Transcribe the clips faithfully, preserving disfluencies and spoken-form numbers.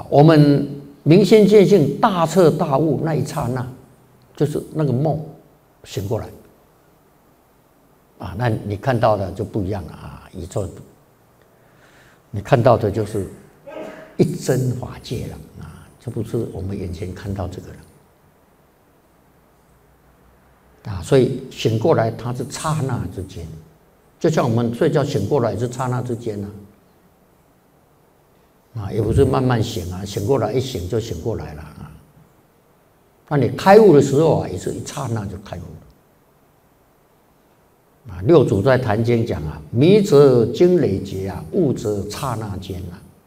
啊，我们明心见性、大彻大悟那一刹那，就是那个梦醒过来啊，那你看到的就不一样了啊！宇宙，你看到的就是一真法界了啊，这不是我们眼前看到这个了啊，所以醒过来它是刹那之间，就像我们睡觉醒过来也是刹那之间呢。啊，也不是慢慢醒啊，醒过来一醒就醒过来了啊。那你开悟的时候啊，也是一刹那就开悟了。啊，六祖在《坛经》讲啊，迷则经累劫啊，悟则刹那间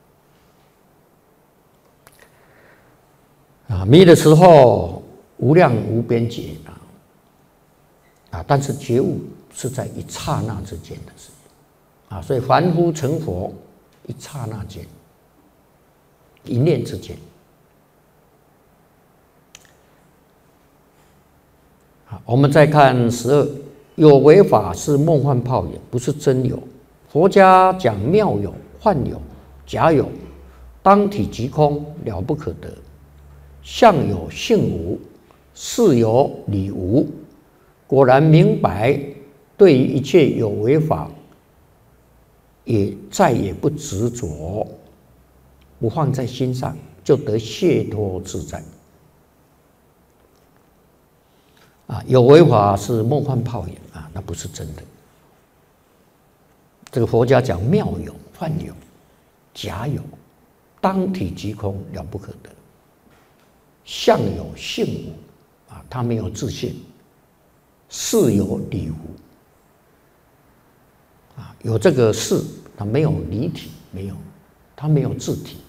啊。啊，迷的时候无量无边劫啊，啊，但是觉悟是在一刹那之间的事情啊，所以凡夫成佛一刹那间。一念之间，好，我们再看十二，有为法是梦幻泡影，不是真有。佛家讲妙有、幻有、假有，当体即空，了不可得。相有性无，事有理无。果然明白，对于一切有为法，也再也不执着。不放在心上，就得解脱自在。啊，有为法是梦幻泡影啊，那不是真的。这个佛家讲妙有、幻有、假有，当体即空，了不可得。相有性无啊，它没有自性；事有理无啊，有这个事，它没有理体，没有，它没有自体。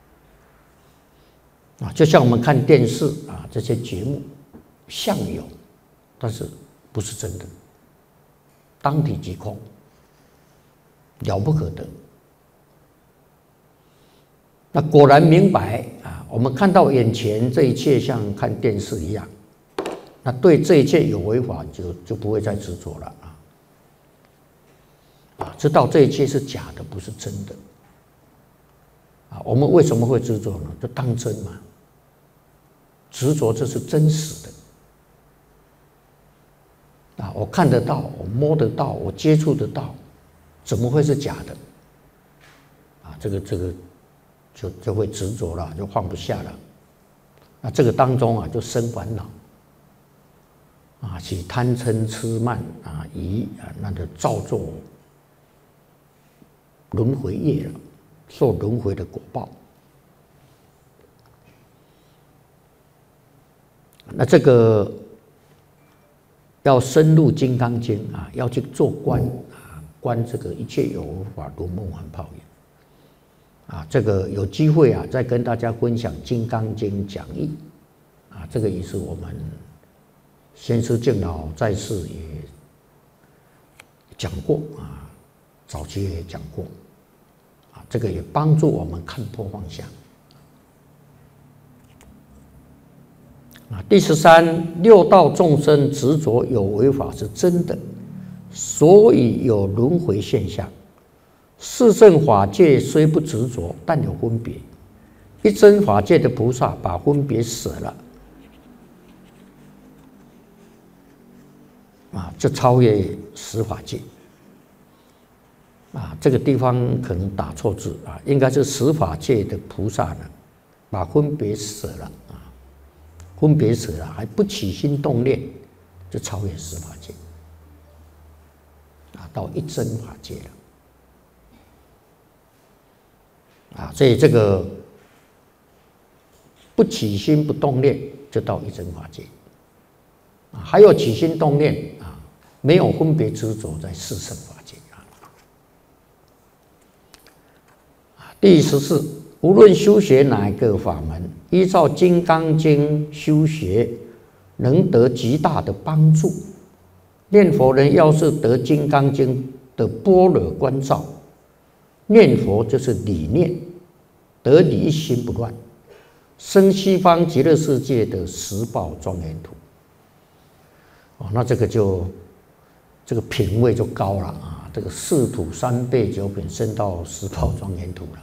啊，就像我们看电视啊，这些节目，相有，但是不是真的，当体即空，了不可得。那果然明白啊，我们看到眼前这一切像看电视一样，那对这一切有为法就就不会再执着了啊，啊，知道这一切是假的，不是真的。啊，我们为什么会执着呢？就当真嘛。执着这是真实的啊！我看得到，我摸得到，我接触得到，怎么会是假的？啊，这个这个就就会执着了，就放不下了。那这个当中啊，就生烦恼啊，起贪嗔痴慢啊疑啊，那就造作轮回业了，受轮回的果报。那这个要深入《金刚经》啊，要去做观啊，观这个一切有为法如梦幻泡影啊。这个有机会啊，再跟大家分享《金刚经》讲义啊。这个也是我们先师敬老在世也讲过啊，早期也讲过啊。这个也帮助我们看破妄想。第十三，六道众生执着有为法是真的，所以有轮回现象。四正法界虽不执着，但有分别。一真法界的菩萨把分别舍了，啊，就超越十法界。啊，这个地方可能打错字啊，应该是十法界的菩萨呢，把分别舍了。分别舍了，还不起心动念，就超越十法界啊，到一真法界了啊。所以这个不起心不动念，就到一真法界啊。还有起心动念啊，没有分别执着，在四圣法界啊。第十四，无论修学哪一个法门，依照《金刚经》修学，能得极大的帮助。念佛人要是得《金刚经》的般若观照，念佛就是理念，得理一心不乱，生西方极乐世界的十报庄严土。哦，那这个就这个品位就高了啊！这个四土三辈九品升到十报庄严土了。